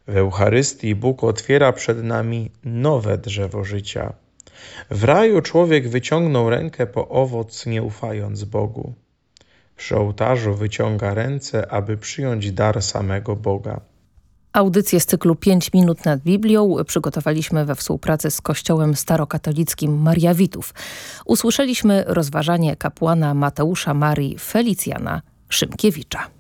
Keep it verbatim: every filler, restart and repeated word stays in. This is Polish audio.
W Eucharystii Bóg otwiera przed nami nowe drzewo życia. W raju człowiek wyciągnął rękę po owoc, nie ufając Bogu. Przy ołtarzu wyciąga ręce, aby przyjąć dar samego Boga. Audycję z cyklu pięć minut nad Biblią przygotowaliśmy we współpracy z Kościołem Starokatolickim Mariawitów. Usłyszeliśmy rozważanie kapłana Mateusza Marii Felicjana Szymkiewicza.